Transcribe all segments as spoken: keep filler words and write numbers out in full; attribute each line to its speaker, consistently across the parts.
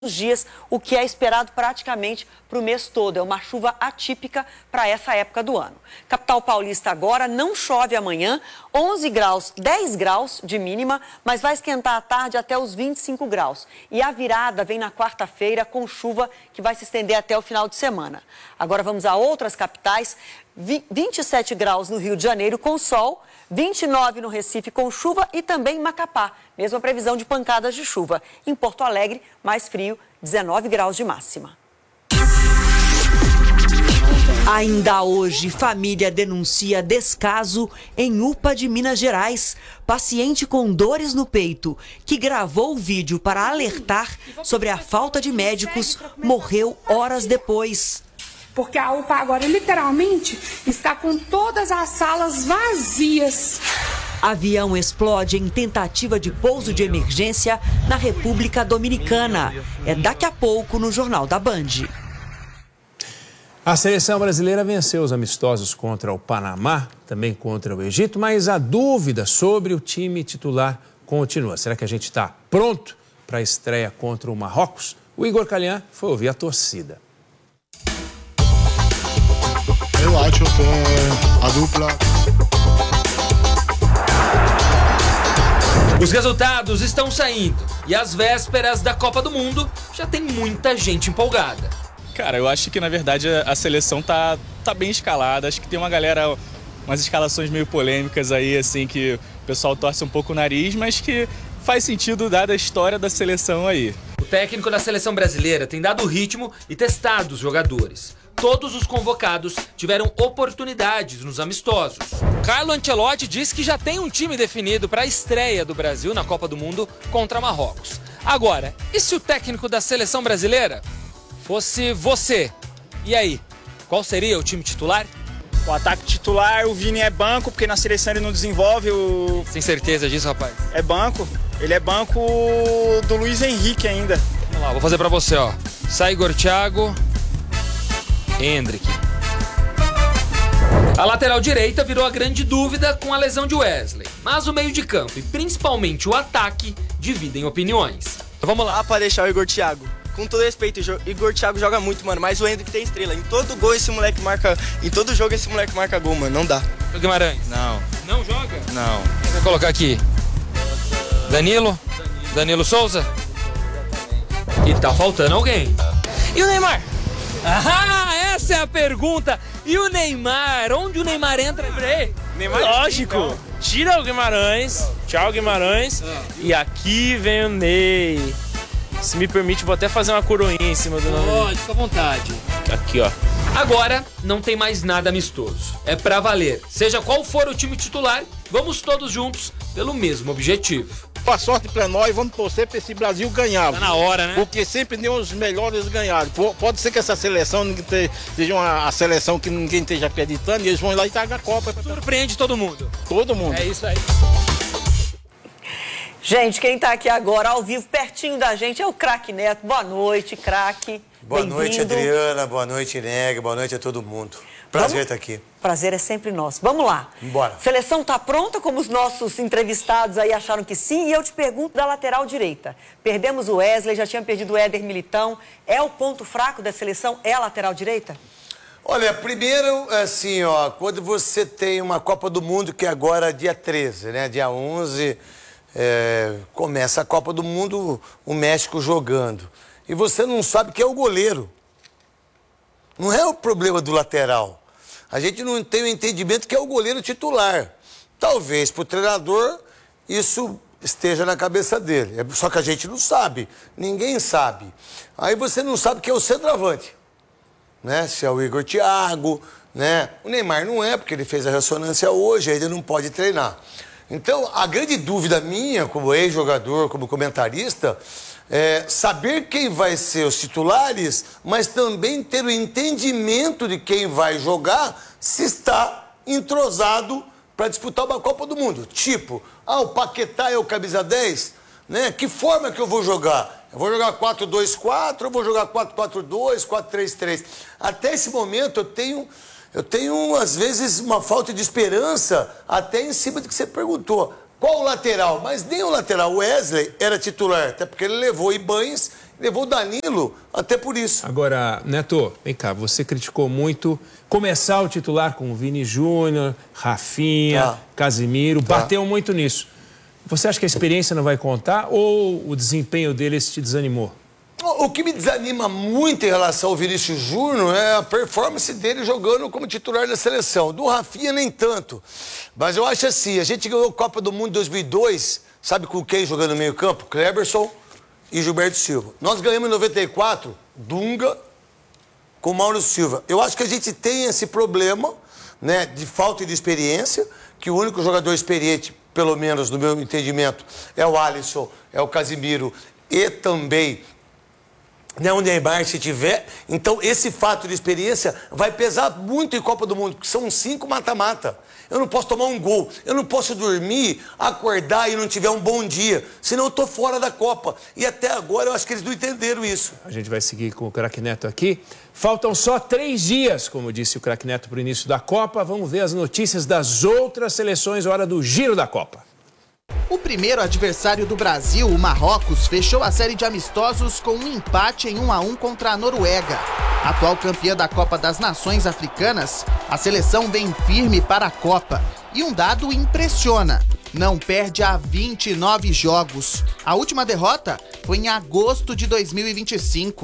Speaker 1: dias, o que é esperado praticamente para o mês todo. É uma chuva atípica para essa época do ano. Capital paulista agora não chove amanhã, onze graus, dez graus de mínima, mas vai esquentar à tarde até os vinte e cinco graus. E a virada vem na quarta-feira com chuva que vai se estender até o final de semana. Agora vamos a outras capitais. vinte e sete graus no Rio de Janeiro com sol, vinte e nove no Recife com chuva e também em Macapá, mesma previsão de pancadas de chuva. Em Porto Alegre, mais frio, dezenove graus de máxima.
Speaker 2: Ainda hoje, família denuncia descaso em U P A de Minas Gerais. Paciente com dores no peito, que gravou o vídeo para alertar sobre a falta de médicos, morreu horas depois.
Speaker 3: Porque a U P A agora, literalmente, está com todas as salas vazias.
Speaker 2: Avião explode em tentativa de pouso de emergência na República Dominicana. É daqui a pouco no Jornal da Band.
Speaker 4: A seleção brasileira venceu os amistosos contra o Panamá, também contra o Egito, mas a dúvida sobre o time titular continua. Será que a gente está pronto para a estreia contra o Marrocos? O Igor Calhan foi ouvir a torcida.
Speaker 5: Eu acho que a dupla...
Speaker 6: Os resultados estão saindo e às vésperas da Copa do Mundo já tem muita gente empolgada.
Speaker 7: Cara, eu acho que na verdade a seleção tá, tá bem escalada. Acho que tem uma galera, umas escalações meio polêmicas aí, assim, que o pessoal torce um pouco o nariz, mas que faz sentido dada a história da seleção aí.
Speaker 6: O técnico da seleção brasileira tem dado ritmo e testado os jogadores. Todos os convocados tiveram oportunidades nos amistosos. Carlo Ancelotti diz que já tem um time definido para a estreia do Brasil na Copa do Mundo contra Marrocos. Agora, e se o técnico da seleção brasileira fosse você? E aí, qual seria o time titular?
Speaker 8: O ataque titular, o Vini é banco, porque na seleção ele não desenvolve o...
Speaker 6: Sem certeza disso, rapaz?
Speaker 8: É banco. Ele é banco do Luiz Henrique ainda.
Speaker 6: Vamos lá, vou fazer pra você, ó. Sai Igor Thiago, Hendrick. A lateral direita virou a grande dúvida com a lesão de Wesley. Mas o meio de campo e principalmente o ataque dividem opiniões. Vamos lá.
Speaker 9: Ah, pra deixar o Igor Thiago. Com todo respeito, o Igor Thiago joga muito, mano, mas o Hendrick tem estrela. Em todo gol esse moleque marca... Em todo jogo esse moleque marca gol, mano. Não dá.
Speaker 6: O Guimarães?
Speaker 9: Não.
Speaker 6: Não joga?
Speaker 9: Não.
Speaker 6: Vou colocar aqui. Danilo? Danilo Souza? E tá faltando alguém. E o Neymar? Ah, essa é a pergunta. E o Neymar? Onde o Neymar entra?
Speaker 10: Neymar, lógico. Então. Tira o Guimarães. Tchau, Guimarães. Ah. E aqui vem o Ney. Se me permite, vou até fazer uma coroinha em cima do nome.
Speaker 6: Pode, fica à vontade.
Speaker 10: Aqui, ó.
Speaker 6: Agora, não tem mais nada amistoso. É pra valer. Seja qual for o time titular, vamos todos juntos pelo mesmo objetivo.
Speaker 11: Boa sorte pra nós, vamos torcer pra esse Brasil ganhar.
Speaker 6: Tá na hora, né?
Speaker 11: Porque sempre nem os melhores ganharam. Pode ser que essa seleção seja uma a seleção que ninguém esteja acreditando e eles vão lá e tragam a Copa.
Speaker 6: Surpreende todo mundo.
Speaker 11: Todo mundo.
Speaker 6: É isso aí.
Speaker 1: Gente, quem tá aqui agora, ao vivo, pertinho da gente, é o Craque Neto. Boa noite, Craque.
Speaker 12: Boa noite, Adriana. Boa noite, Neg. Boa noite a todo mundo. Prazer estar aqui.
Speaker 1: Prazer é sempre nosso. Vamos lá.
Speaker 12: Bora.
Speaker 1: Seleção tá pronta, como os nossos entrevistados aí acharam que sim. E eu te pergunto da lateral direita. Perdemos o Wesley, já tinha perdido o Éder Militão. É o ponto fraco da seleção? É a lateral direita?
Speaker 12: Olha, primeiro, assim, ó, quando você tem uma Copa do Mundo, que é agora dia treze, né? Dia onze... É, começa a Copa do Mundo, o México jogando. E você não sabe quem é o goleiro. Não é o problema do lateral. A gente não tem o entendimento que é o goleiro titular. Talvez para o treinador isso esteja na cabeça dele. Só que a gente não sabe. Ninguém sabe. Aí você não sabe quem é o centroavante. Né? Se é o Igor Thiago, né? O Neymar não é, porque ele fez a ressonância hoje, ainda não pode treinar. Então, a grande dúvida minha, como ex-jogador, como comentarista, é saber quem vai ser os titulares, mas também ter o entendimento de quem vai jogar se está entrosado para disputar uma Copa do Mundo. Tipo, ah, o Paquetá é o camisa dez, né? Que forma que eu vou jogar? Eu vou jogar quatro dois quatro, eu vou jogar quatro quatro dois, quatro três três. Até esse momento eu tenho... Eu tenho, às vezes, uma falta de esperança até em cima do que você perguntou. Qual o lateral? Mas nem o lateral. O Wesley era titular, até porque ele levou Ibañez Levou o Danilo até por isso.
Speaker 4: Agora, Neto, vem cá, você criticou muito começar o titular com o Vini Júnior, Rafinha, tá. Casimiro, tá. bateu muito nisso. Você acha que a experiência não vai contar ou o desempenho deles te desanimou?
Speaker 12: O que me desanima muito em relação ao Vinícius Júnior é a performance dele jogando como titular da seleção. Do Rafinha, nem tanto. Mas eu acho assim, a gente ganhou a Copa do Mundo em dois mil e dois, sabe com quem jogando no meio campo? Kleberson e Gilberto Silva. Nós ganhamos em noventa e quatro, Dunga com Mauro Silva. Eu acho que a gente tem esse problema, né, de falta de experiência, que o único jogador experiente, pelo menos no meu entendimento, é o Alisson, é o Casimiro e também... Né, o Neymar, se tiver. Então, esse fato de experiência vai pesar muito em Copa do Mundo, porque são cinco mata-mata. Eu não posso tomar um gol, eu não posso dormir, acordar e não tiver um bom dia, senão eu tô fora da Copa. E até agora eu acho que eles não entenderam isso.
Speaker 4: A gente vai seguir com o Craque Neto aqui. Faltam só três dias, como disse o Craque Neto, para o início da Copa. Vamos ver as notícias das outras seleções, hora do Giro da Copa.
Speaker 13: O primeiro adversário do Brasil, o Marrocos, fechou a série de amistosos com um empate em um a um contra a Noruega. Atual campeã da Copa das Nações Africanas, a seleção vem firme para a Copa. E um dado impressiona, não perde há vinte e nove jogos. A última derrota foi em agosto de dois mil e vinte e cinco.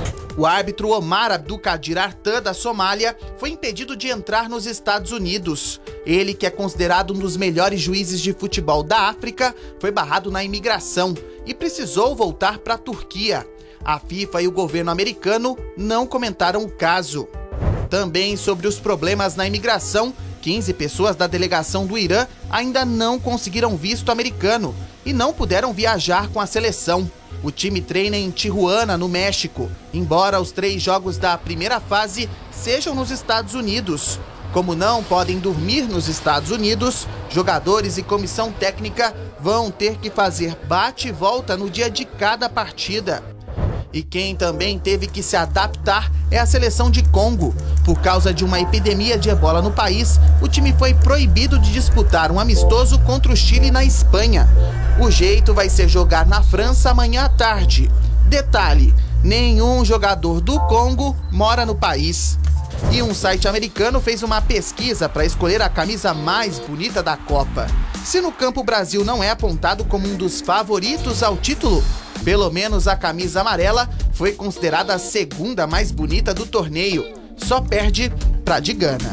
Speaker 13: O árbitro Omar Abdulkadir Artan, da Somália, foi impedido de entrar nos Estados Unidos. Ele, que é considerado um dos melhores juízes de futebol da África, foi barrado na imigração e precisou voltar para a Turquia. A FIFA e o governo americano não comentaram o caso. Também sobre os problemas na imigração, quinze pessoas da delegação do Irã ainda não conseguiram visto americano e não puderam viajar com a seleção. O time treina em Tijuana, no México, embora os três jogos da primeira fase sejam nos Estados Unidos. Como não podem dormir nos Estados Unidos, jogadores e comissão técnica vão ter que fazer bate e volta no dia de cada partida. E quem também teve que se adaptar é a seleção de Congo. Por causa de uma epidemia de ebola no país, o time foi proibido de disputar um amistoso contra o Chile na Espanha. O jeito vai ser jogar na França amanhã à tarde. Detalhe, nenhum jogador do Congo mora no país. E um site americano fez uma pesquisa para escolher a camisa mais bonita da Copa. Se no campo o Brasil não é apontado como um dos favoritos ao título, pelo menos a camisa amarela foi considerada a segunda mais bonita do torneio. Só perde pra de Gana.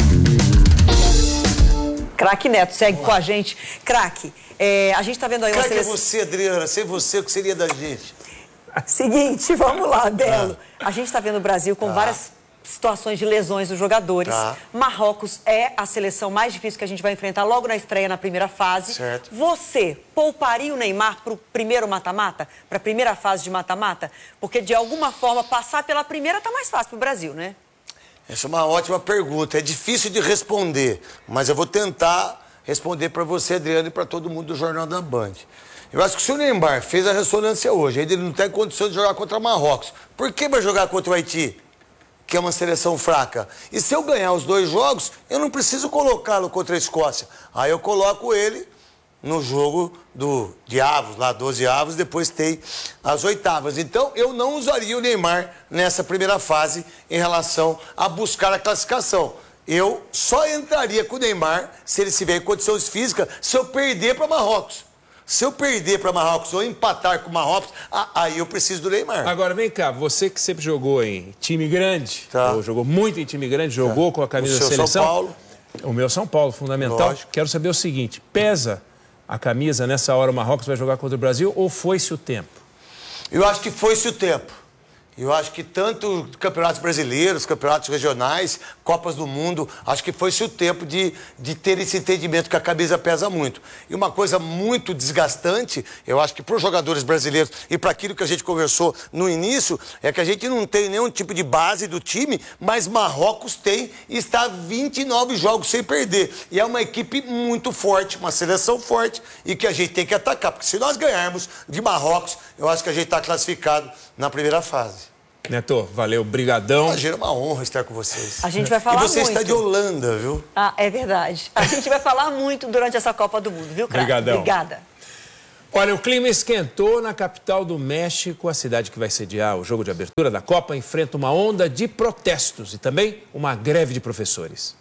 Speaker 1: Craque Neto, segue com a gente. Craque, é, a gente tá vendo aí uma
Speaker 12: Craque
Speaker 1: seleção...
Speaker 12: é você, Adriana. Sem você, o que seria da gente?
Speaker 1: Seguinte, vamos lá, Belo. A gente tá vendo o Brasil com
Speaker 12: tá.
Speaker 1: várias situações de lesões dos jogadores.
Speaker 12: Tá.
Speaker 1: Marrocos é a seleção mais difícil que a gente vai enfrentar logo na estreia, na primeira fase.
Speaker 12: Certo.
Speaker 1: Você pouparia o Neymar para o primeiro mata-mata? Para a primeira fase de mata-mata? Porque, de alguma forma, passar pela primeira tá mais fácil para o Brasil, né?
Speaker 12: Essa é uma ótima pergunta. É difícil de responder, mas eu vou tentar responder para você, Adriano, e para todo mundo do Jornal da Band. Eu acho que se o Neymar fez a ressonância hoje, ainda ele não tem condição de jogar contra o Marrocos, por que vai jogar contra o Haiti, que é uma seleção fraca? E se eu ganhar os dois jogos, eu não preciso colocá-lo contra a Escócia. Aí eu coloco ele no jogo do, de avos, lá doze avos, depois tem as oitavas. Então, eu não usaria o Neymar nessa primeira fase em relação a buscar a classificação. Eu só entraria com o Neymar, se ele estiver em condições físicas, se eu perder para Marrocos. Se eu perder para Marrocos ou empatar com Marrocos, aí eu preciso do Neymar.
Speaker 4: Agora, vem cá, você que sempre jogou em time grande,
Speaker 12: tá.
Speaker 4: ou jogou muito em time grande, jogou tá. com a camisa
Speaker 12: o seu
Speaker 4: da seleção.
Speaker 12: São Paulo.
Speaker 4: O meu São Paulo, fundamental.
Speaker 12: Lógico.
Speaker 4: Quero saber o seguinte, pesa a camisa nessa hora o Marrocos vai jogar contra o Brasil ou foi-se o tempo?
Speaker 12: Eu acho que foi-se o tempo. Eu acho que tanto campeonatos brasileiros, campeonatos regionais, Copas do Mundo, acho que foi-se o tempo de, de ter esse entendimento que a camisa pesa muito. E uma coisa muito desgastante, eu acho que para os jogadores brasileiros e para aquilo que a gente conversou no início, é que a gente não tem nenhum tipo de base do time, mas Marrocos tem e está vinte e nove jogos sem perder. E é uma equipe muito forte, uma seleção forte e que a gente tem que atacar. Porque se nós ganharmos de Marrocos, eu acho que a gente está classificado na primeira fase.
Speaker 4: Neto, valeu, brigadão.
Speaker 12: Imagina, é uma honra estar com vocês.
Speaker 1: A gente vai falar muito.
Speaker 12: E você
Speaker 1: muito.
Speaker 12: está de Holanda, viu?
Speaker 1: Ah, é verdade. A gente vai falar muito durante essa Copa do Mundo, viu, Craque?
Speaker 4: Brigadão.
Speaker 1: Obrigada.
Speaker 4: Olha, o clima esquentou na capital do México. A cidade que vai sediar o jogo de abertura da Copa enfrenta uma onda de protestos e também uma greve de professores.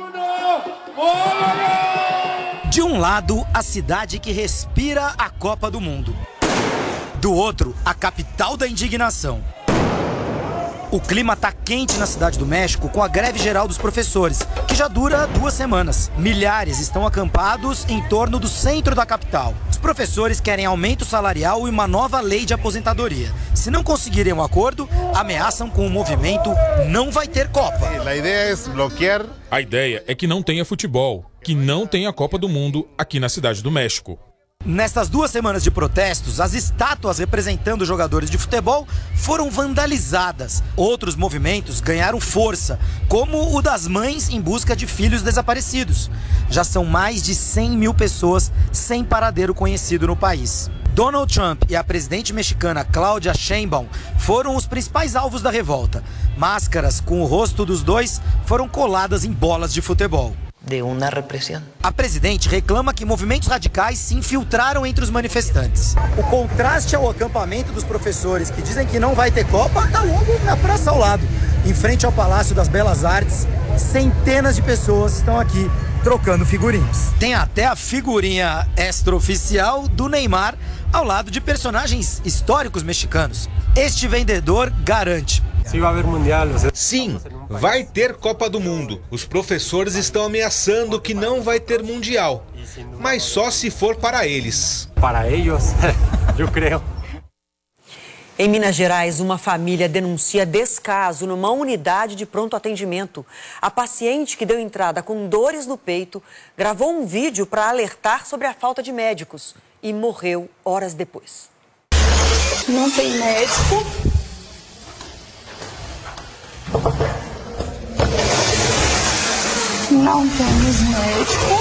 Speaker 14: De um lado, a cidade que respira a Copa do Mundo. Do outro, a capital da indignação. O clima tá quente na cidade do México com a greve geral dos professores, que já dura duas semanas. Milhares estão acampados em torno do centro da capital. Os professores querem aumento salarial e uma nova lei de aposentadoria. Se não conseguirem um acordo, ameaçam com o movimento Não Vai Ter Copa.
Speaker 15: A ideia é bloquear. A ideia é que não tenha futebol, que não tenha Copa do Mundo aqui na cidade do México.
Speaker 14: Nestas duas semanas de protestos, as estátuas representando jogadores de futebol foram vandalizadas. Outros movimentos ganharam força, como o das mães em busca de filhos desaparecidos. Já são mais de cem mil pessoas sem paradeiro conhecido no país. Donald Trump e a presidente mexicana Claudia Sheinbaum foram os principais alvos da revolta. Máscaras com o rosto dos dois foram coladas em bolas de futebol.
Speaker 16: De uma repressão.
Speaker 14: A presidente reclama que movimentos radicais se infiltraram entre os manifestantes. O contraste ao acampamento dos professores que dizem que não vai ter Copa está logo na praça ao lado. Em frente ao Palácio das Belas Artes, centenas de pessoas estão aqui trocando figurinhas. Tem até a figurinha extraoficial do Neymar ao lado de personagens históricos mexicanos. Este vendedor garante.
Speaker 17: Sim, vai ter Copa do Mundo. Os professores estão ameaçando que não vai ter Mundial, mas só se for para eles.
Speaker 18: Para eles, eu creio.
Speaker 1: Em Minas Gerais, uma família denuncia descaso numa unidade de pronto atendimento. A paciente que deu entrada com dores no peito gravou um vídeo para alertar sobre a falta de médicos e morreu horas depois.
Speaker 3: Não tem médico. Não temos médico.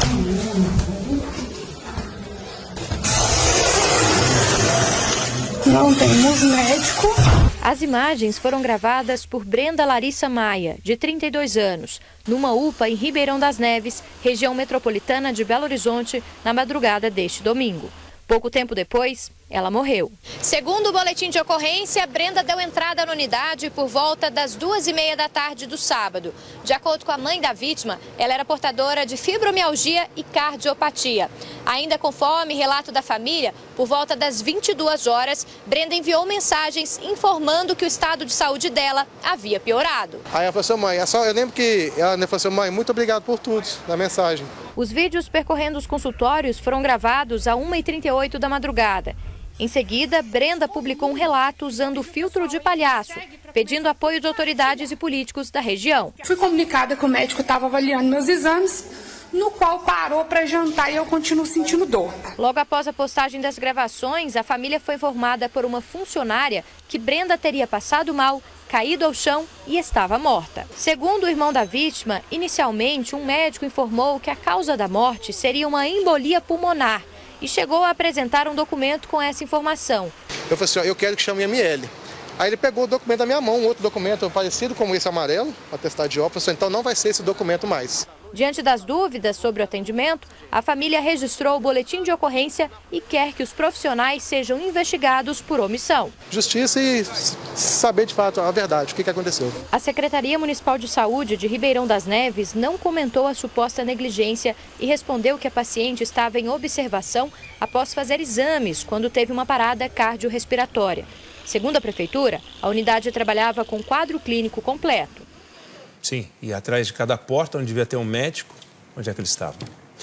Speaker 3: Não temos médico.
Speaker 19: As imagens foram gravadas por Brenda Larissa Maia, de trinta e dois anos, numa U P A em Ribeirão das Neves, região metropolitana de Belo Horizonte, na madrugada deste domingo. Pouco tempo depois, ela morreu.
Speaker 20: Segundo o boletim de ocorrência, Brenda deu entrada na unidade por volta das duas e meia da tarde do sábado. De acordo com a mãe da vítima, ela era portadora de fibromialgia e cardiopatia. Ainda conforme relato da família, por volta das vinte e duas horas, Brenda enviou mensagens informando que o estado de saúde dela havia piorado.
Speaker 21: Aí ela falou assim, mãe, é só, eu lembro que ela falou assim, mãe, muito obrigado por tudo, na mensagem.
Speaker 19: Os vídeos percorrendo os consultórios foram gravados a uma e trinta e oito da madrugada. Em seguida, Brenda publicou um relato usando o filtro de palhaço, pedindo apoio de autoridades e políticos da região.
Speaker 3: Fui comunicada que o médico estava avaliando meus exames, no qual parou para jantar e eu continuo sentindo dor.
Speaker 19: Logo após a postagem das gravações, a família foi informada por uma funcionária que Brenda teria passado mal, caído ao chão e estava morta. Segundo o irmão da vítima, inicialmente um médico informou que a causa da morte seria uma embolia pulmonar e chegou a apresentar um documento com essa informação.
Speaker 21: Eu falei assim, ó, eu quero que chame M L. Aí ele pegou o documento da minha mão, um outro documento parecido com esse amarelo, atestado de óbito, então não vai ser esse documento mais.
Speaker 19: Diante das dúvidas sobre o atendimento, a família registrou o boletim de ocorrência e quer que os profissionais sejam investigados por omissão.
Speaker 21: Justiça e saber de fato a verdade, o que aconteceu.
Speaker 19: A Secretaria Municipal de Saúde de Ribeirão das Neves não comentou a suposta negligência e respondeu que a paciente estava em observação após fazer exames quando teve uma parada cardiorrespiratória. Segundo a Prefeitura, a unidade trabalhava com quadro clínico completo.
Speaker 4: Sim, e atrás de cada porta onde devia ter um médico, onde é que ele estava?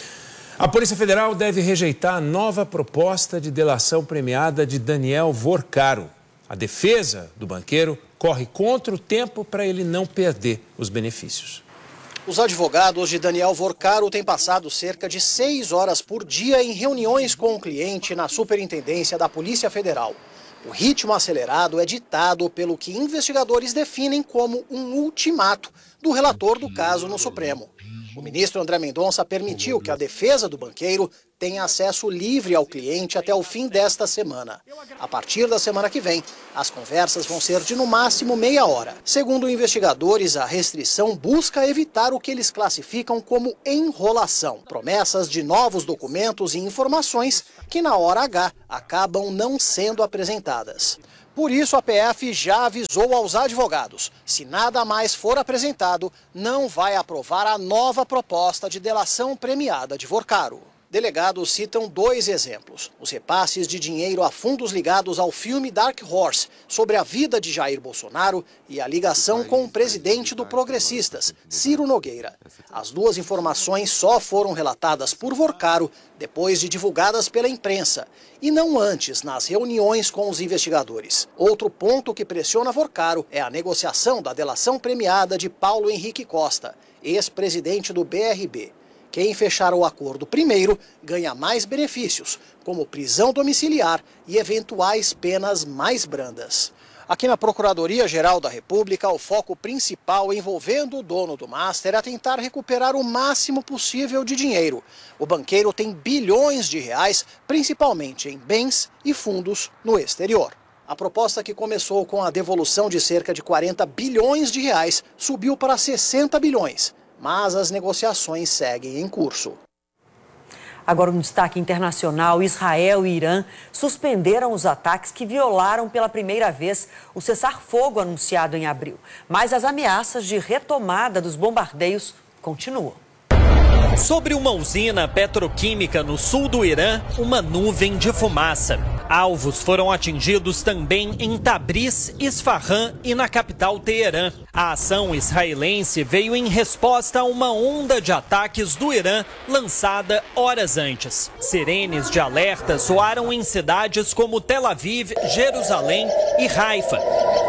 Speaker 4: A Polícia Federal deve rejeitar a nova proposta de delação premiada de Daniel Vorcaro. A defesa do banqueiro corre contra o tempo para ele não perder os benefícios.
Speaker 22: Os advogados de Daniel Vorcaro têm passado cerca de seis horas por dia em reuniões com o cliente na Superintendência da Polícia Federal. O ritmo acelerado é ditado pelo que investigadores definem como um ultimato do relator do caso no Supremo. O ministro André Mendonça permitiu que a defesa do banqueiro tenha acesso livre ao cliente até o fim desta semana. A partir da semana que vem, as conversas vão ser de no máximo meia hora. Segundo investigadores, a restrição busca evitar o que eles classificam como enrolação, promessas de novos documentos e informações que na hora H acabam não sendo apresentadas. Por isso, a P F já avisou aos advogados, se nada mais for apresentado, não vai aprovar a nova proposta de delação premiada de Vorcaro. Delegados citam dois exemplos: os repasses de dinheiro a fundos ligados ao filme Dark Horse, sobre a vida de Jair Bolsonaro, e a ligação com o presidente do Progressistas, Ciro Nogueira. As duas informações só foram relatadas por Vorcaro depois de divulgadas pela imprensa, e não antes nas reuniões com os investigadores. Outro ponto que pressiona Vorcaro é a negociação da delação premiada de Paulo Henrique Costa, ex-presidente do B R B. Quem fechar o acordo primeiro ganha mais benefícios, como prisão domiciliar e eventuais penas mais brandas. Aqui na Procuradoria-Geral da República, o foco principal envolvendo o dono do Master é tentar recuperar o máximo possível de dinheiro. O banqueiro tem bilhões de reais, principalmente em bens e fundos no exterior. A proposta, que começou com a devolução de cerca de quarenta bilhões de reais, subiu para sessenta bilhões. Mas as negociações seguem em curso.
Speaker 1: Agora, um destaque internacional: Israel e Irã suspenderam os ataques que violaram pela primeira vez o cessar-fogo anunciado em abril. Mas as ameaças de retomada dos bombardeios continuam.
Speaker 2: Sobre uma usina petroquímica no sul do Irã, uma nuvem de fumaça. Alvos foram atingidos também em Tabriz, Isfahan e na capital Teherã. A ação israelense veio em resposta a uma onda de ataques do Irã lançada horas antes. Sirenes de alerta soaram em cidades como Tel Aviv, Jerusalém e Haifa.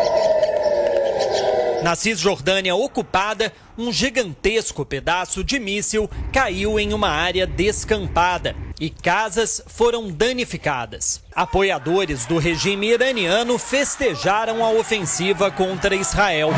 Speaker 2: Na Cisjordânia ocupada, um gigantesco pedaço de míssil caiu em uma área descampada e casas foram danificadas. Apoiadores do regime iraniano festejaram a ofensiva contra Israel.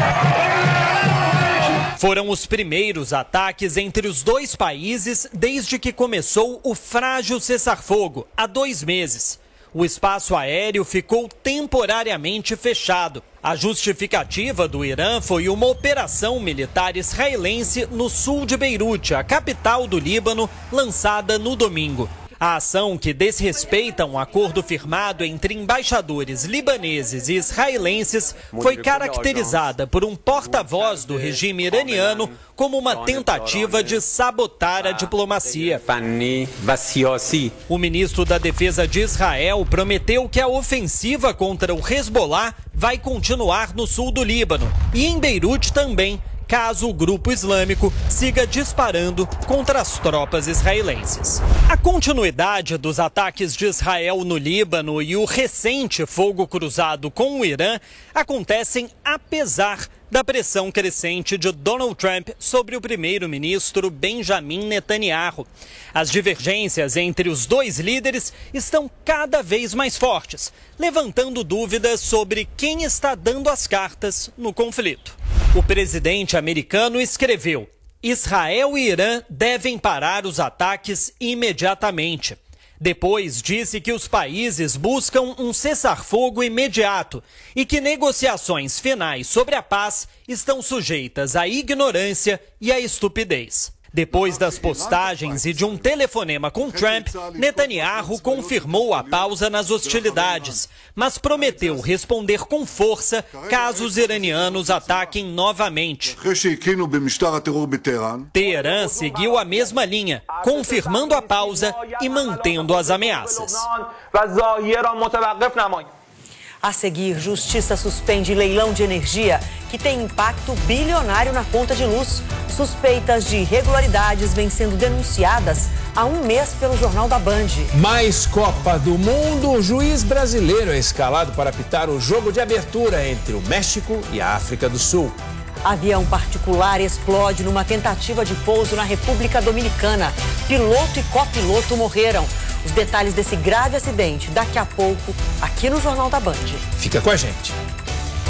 Speaker 2: Foram os primeiros ataques entre os dois países desde que começou o frágil cessar-fogo, há dois meses. O espaço aéreo ficou temporariamente fechado. A justificativa do Irã foi uma operação militar israelense no sul de Beirute, a capital do Líbano, lançada no domingo. A ação, que desrespeita um acordo firmado entre embaixadores libaneses e israelenses, foi caracterizada por um porta-voz do regime iraniano como uma tentativa de sabotar a diplomacia. O ministro da Defesa de Israel prometeu que a ofensiva contra o Hezbollah vai continuar no sul do Líbano e em Beirute também, caso o grupo islâmico siga disparando contra as tropas israelenses. A continuidade dos ataques de Israel no Líbano e o recente fogo cruzado com o Irã acontecem apesar da pressão crescente de Donald Trump sobre o primeiro-ministro Benjamin Netanyahu. As divergências entre os dois líderes estão cada vez mais fortes, levantando dúvidas sobre quem está dando as cartas no conflito. O presidente americano escreveu: Israel e Irã devem parar os ataques imediatamente. Depois disse que os países buscam um cessar-fogo imediato e que negociações finais sobre a paz estão sujeitas à ignorância e à estupidez. Depois das postagens e de um telefonema com Trump, Netanyahu confirmou a pausa nas hostilidades, mas prometeu responder com força caso os iranianos ataquem novamente. Teherã seguiu a mesma linha, confirmando a pausa e mantendo as ameaças.
Speaker 1: A seguir, Justiça suspende leilão de energia que tem impacto bilionário na conta de luz. Suspeitas de irregularidades vêm sendo denunciadas há um mês pelo Jornal da Band.
Speaker 4: Mais Copa do Mundo, o juiz brasileiro é escalado para apitar o jogo de abertura entre o México e a África do Sul.
Speaker 1: Avião particular explode numa tentativa de pouso na República Dominicana. Piloto e copiloto morreram. Os detalhes desse grave acidente daqui a pouco, aqui no Jornal da Band.
Speaker 4: Fica com a gente.